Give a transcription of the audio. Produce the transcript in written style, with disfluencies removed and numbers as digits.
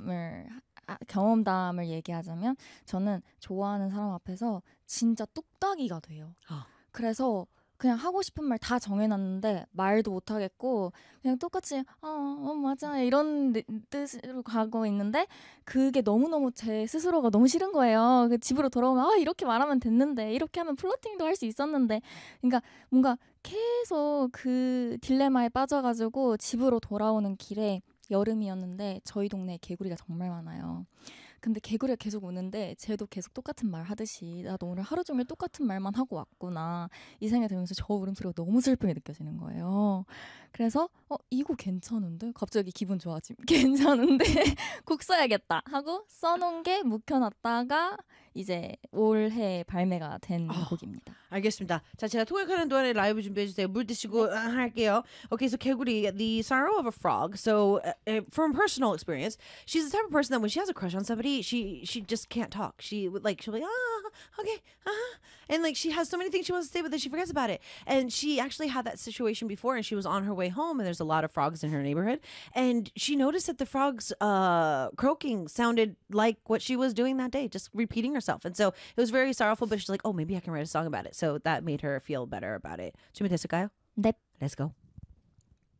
경험담을 얘기하자면 저는 좋아하는 사람 앞에서 진짜 뚝딱이가 돼요. 그래서 그냥 하고 싶은 말 다 정해놨는데 말도 못하겠고 그냥 똑같이 맞아 이런 뜻으로 가고 있는데 그게 너무너무 제 스스로가 너무 싫은 거예요. 집으로 돌아오면 이렇게 말하면 됐는데 이렇게 하면 플러팅도 할 수 있었는데 그러니까 뭔가 계속 그 딜레마에 빠져가지고 집으로 돌아오는 길에 여름이었는데 저희 동네에 개구리가 정말 많아요. 근데 개구리가 계속 우는데 쟤도 계속 똑같은 말 하듯이 나도 오늘 하루 종일 똑같은 말만 하고 왔구나 이 생각이 들면서 저 울음소리가 너무 슬프게 느껴지는 거예요. 그래서 이거 괜찮은데? 갑자기 기분 좋아짐. 괜찮은데? 곡 써야겠다 하고 써놓은 게 묵혀놨다가 이제 올해 발매가 된 곡입니다. 알겠습니다. 자, 제가 통역하는 동안에 라이브 준비해주세요. 물 드시고 할게요. Okay, so 개구리, the sorrow of a frog. So from personal experience, she's the type of person that when she has a crush on somebody, she just can't talk. She'll be like, okay, and like she has so many things she wants to say, but then she forgets about it. And she actually had that situation before, and she was on her way home, and there's a lot of frogs in her neighborhood, and she noticed that the frogs croaking sounded like what she was doing that day, just repeating herself. And so it was very sorrowful, but she's like, maybe I can write a song about it. So that made her feel better about it. 준비됐을까요? 네. Let's go.